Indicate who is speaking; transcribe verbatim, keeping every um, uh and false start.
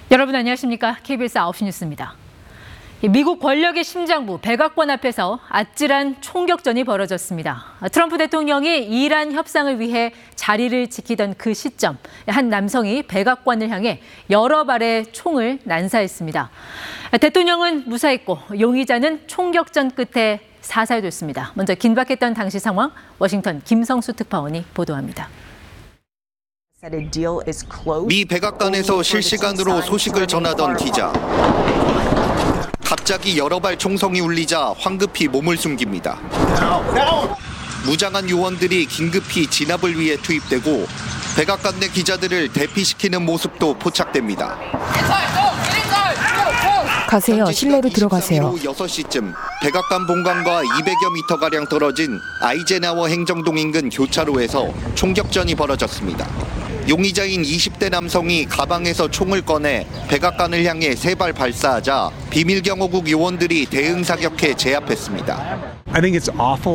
Speaker 1: 여러분 안녕하십니까? 케이비에스 아홉 시 뉴스입니다. 미국 권력의 심장부 백악관 앞에서 아찔한 총격전이 벌어졌습니다. 트럼프 대통령이 이란 협상을 위해 자리를 지키던 그 시점, 한 남성이 백악관을 향해 여러 발의 총을 난사했습니다. 대통령은 무사했고 용의자는 총격전 끝에 사살됐습니다. 먼저 긴박했던 당시 상황, 워싱턴 김성수 특파원이 보도합니다.
Speaker 2: 미 백악관에서 실시간으로 소식을 전하던 기자. 갑자기 여러 발 총성이 울리자 황급히 몸을 숨깁니다. 무장한 요원들이 긴급히 진압을 위해 투입되고 백악관 내 기자들을 대피시키는 모습도 포착됩니다.
Speaker 3: 가세요. 실내로 들어가세요.
Speaker 2: 여섯 시쯤 백악관 본관과 이백여 미터가량 떨어진 아이젠하워 행정동 인근 교차로에서 총격전이 벌어졌습니다. 용의자인 이십 대 남성이 가방에서 총을 꺼내 백악관을 향해 세 발 발사하자 비밀경호국 요원들이 대응 사격해 제압했습니다.
Speaker 4: I think it's awful.